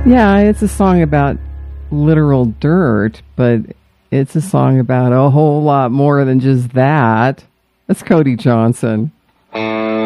Yeah, it's a song about literal dirt, but it's a song about a whole lot more than just that. That's Cody Johnson.